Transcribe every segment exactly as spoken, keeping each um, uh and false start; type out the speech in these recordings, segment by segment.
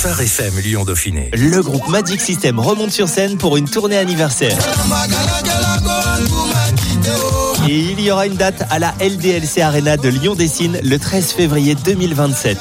Phare F M Lyon Dauphiné. Le groupe Magic System remonte sur scène pour une tournée anniversaire. Et il y aura une date à la L D L C Arena de Lyon-Dessines le treize février deux mille vingt-sept.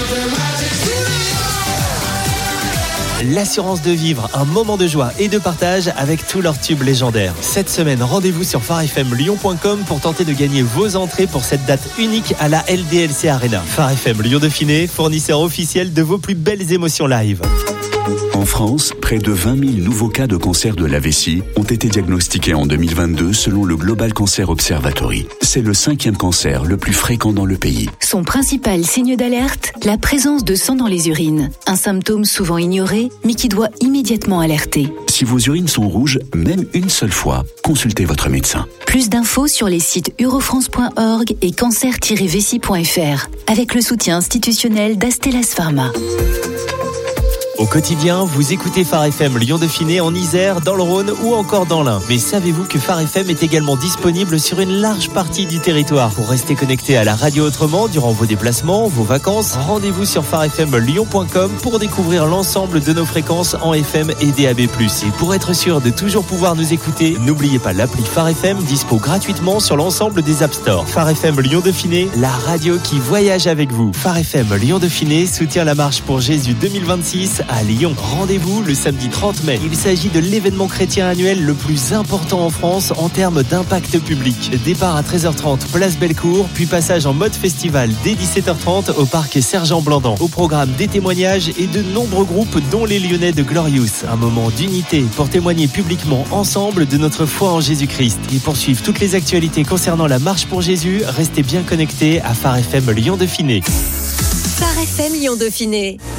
L'assurance de vivre un moment de joie et de partage avec tous leurs tubes légendaires. Cette semaine, rendez-vous sur phare f m lyon point com pour tenter de gagner vos entrées pour cette date unique à la L D L C Arena. Phare F M Lyon Dauphiné, fournisseur officiel de vos plus belles émotions live. En France, près de vingt mille nouveaux cas de cancer de la vessie ont été diagnostiqués en deux mille vingt-deux selon le Global Cancer Observatory. C'est le cinquième cancer le plus fréquent dans le pays. Son principal signe d'alerte, la présence de sang dans les urines. Un symptôme souvent ignoré, mais qui doit immédiatement alerter. Si vos urines sont rouges, même une seule fois, consultez votre médecin. Plus d'infos sur les sites eurofrance point org et cancer tiret vessie point f r, avec le soutien institutionnel d'Astellas Pharma. Au quotidien, vous écoutez Phare F M Lyon Dauphiné en Isère, dans le Rhône ou encore dans l'Ain. Mais savez-vous que Phare F M est également disponible sur une large partie du territoire? Pour rester connecté à la radio autrement durant vos déplacements, vos vacances, rendez-vous sur phare f m lyon point com pour découvrir l'ensemble de nos fréquences en F M et D A B plus. Et pour être sûr de toujours pouvoir nous écouter, n'oubliez pas l'appli Phare F M, dispo gratuitement sur l'ensemble des App Store. Phare F M Lyon Dauphiné, la radio qui voyage avec vous. Phare F M Lyon Dauphiné soutient la marche pour Jésus deux mille vingt-six à Lyon. Rendez-vous le samedi trente mai. Il s'agit de l'événement chrétien annuel le plus important en France en termes d'impact public. Départ à treize heures trente, place Bellecour, puis passage en mode festival dès dix-sept heures trente au parc Sergent Blandan. Au programme des témoignages et de nombreux groupes dont les Lyonnais de Glorious. Un moment d'unité pour témoigner publiquement ensemble de notre foi en Jésus-Christ. Et pour suivre toutes les actualités concernant la marche pour Jésus, restez bien connectés à Phare F M Lyon Dauphiné. Phare F M Lyon Dauphiné.